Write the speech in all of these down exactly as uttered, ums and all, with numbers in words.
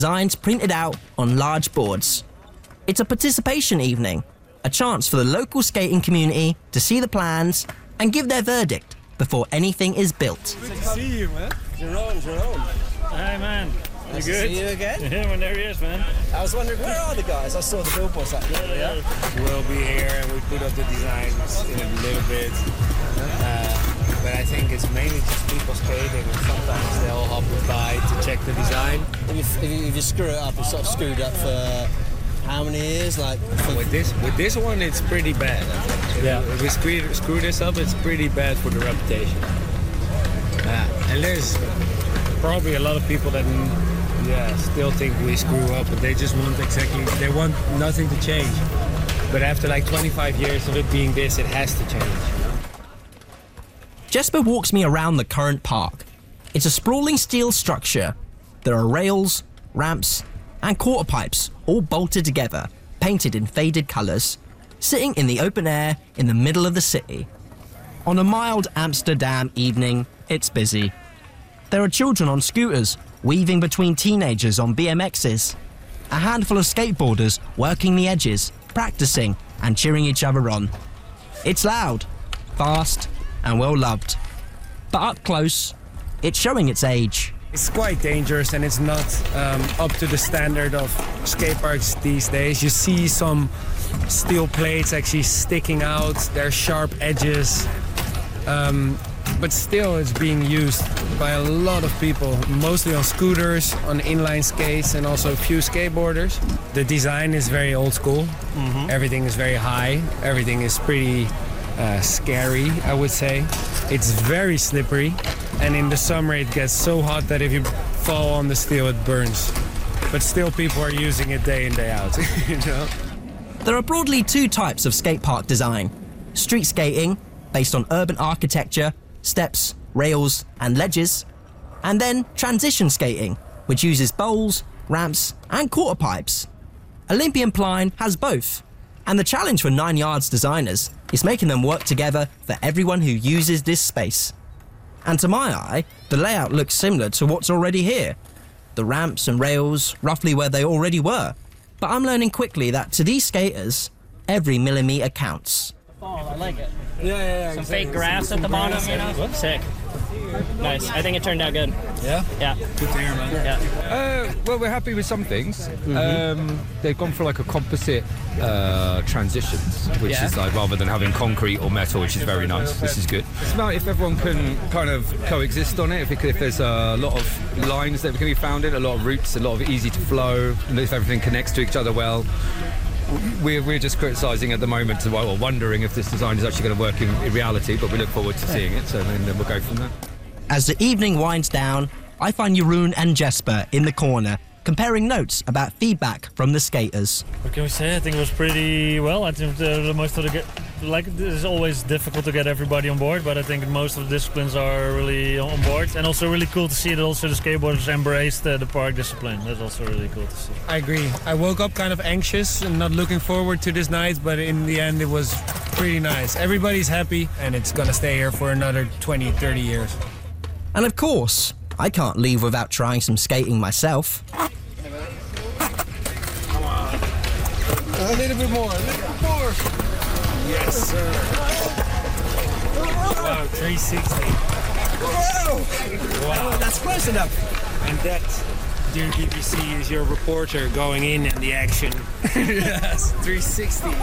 designs printed out on large boards. It's a participation evening, a chance for the local skating community to see the plans and give their verdict before anything is built. Good to see you, man. Jerome, Jerome. Hi, man. Nice you good? to see you again. Yeah, well, there he is, man. I was wondering, where are the guys? I saw the billboards up there. Yeah. We'll be here and we put up the designs in a little bit. Uh, but I think it's mainly just people skating, and sometimes they'll hop by to check the design. If you, if you, if you screw it up, it's sort of screwed up for how many years? Like for With this with this one, it's pretty bad. I think. Yeah. If we screw, screw this up, it's pretty bad for the reputation. Uh, and there's probably a lot of people that yeah still think we screw up, but they just want exactly they want nothing to change. But after like twenty-five years of it being this, it has to change. Jesper walks me around the current park. It's a sprawling steel structure. There are rails, ramps, and quarter pipes all bolted together, painted in faded colours, sitting in the open air in the middle of the city. On a mild Amsterdam evening, it's busy. There are children on scooters, weaving between teenagers on B M Xs. A handful of skateboarders working the edges, practicing and cheering each other on. It's loud, fast, and well loved. But up close, it's showing its age. It's quite dangerous, and it's not um, up to the standard of skate parks these days. You see some steel plates actually sticking out, their sharp edges. Um, but still, it's being used by a lot of people, mostly on scooters, on inline skates, and also a few skateboarders. The design is very old school. Mm-hmm. Everything is very high. Everything is pretty uh, scary, I would say. It's very slippery, and in the summer it gets so hot that if you fall on the steel, it burns. But still, people are using it day in, day out. You know? There are broadly two types of skate park design. Street skating, based on urban architecture, steps, rails, and ledges. And then transition skating, which uses bowls, ramps, and quarter pipes. Olympian Pline has both. And the challenge for Nine Yards designers is making them work together for everyone who uses this space. And to my eye, the layout looks similar to what's already here. The ramps and rails roughly where they already were. But I'm learning quickly that to these skaters, every millimetre counts. Oh, I like it. yeah, yeah, yeah. Some exactly. fake grass at the bottom, you know? Sick. Nice. I think it turned out good. Yeah? Yeah. Good to hear, man. Yeah. Uh, well, we're happy with some things. Mm-hmm. Um, they've gone for like a composite uh, transitions, which Yeah. is like rather than having concrete or metal, which is very nice. This is good. It's about if everyone can kind of coexist on it. If, it, if there's a lot of lines that can be found in, a lot of routes, a lot of easy to flow, and if everything connects to each other well. We're, we're just criticising at the moment, well, wondering if this design is actually going to work in, in reality, but we look forward to seeing it, so then we'll go from there. As the evening winds down, I find Jeroen and Jesper in the corner, comparing notes about feedback from the skaters. What can we say? I think it was pretty well. I think the, the most of the get, like it's always difficult to get everybody on board, but I think most of the disciplines are really on board, and also really cool to see that also the skateboarders embraced uh, the park discipline. That's also really cool to see. I agree. I woke up kind of anxious and not looking forward to this night, but in the end it was pretty nice. Everybody's happy, and it's gonna stay here for another twenty, thirty years. And of course, I can't leave without trying some skating myself. A little bit more, a little bit more. Yes, sir. Wow, three sixty. Whoa! Wow. That's close enough. And that, dear B B C, is your reporter going in in the action. Yes, three sixty.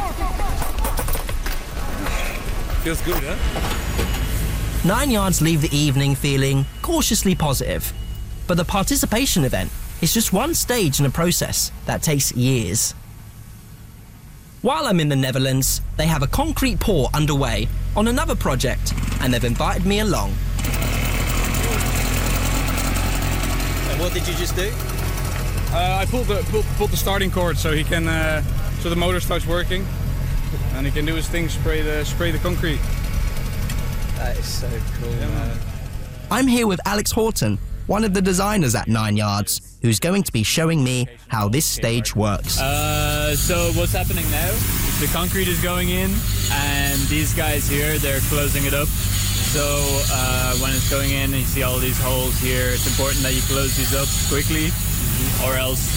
Feels good, huh? Nine Yards leave the evening feeling cautiously positive. But the participation event is just one stage in a process that takes years. While I'm in the Netherlands, they have a concrete pour underway on another project, and they've invited me along. And what did you just do? Uh, I pulled the pulled, pulled the starting cord so he can uh, so the motor starts working, and he can do his thing, spray the spray the concrete. That is so cool, yeah, man. I'm here with Alex Horton, one of the designers at Nine Yards, who's going to be showing me how this stage works. Uh, so what's happening now? The concrete is going in, and these guys here, they're closing it up. So uh, when it's going in, you see all these holes here. It's important that you close these up quickly. or else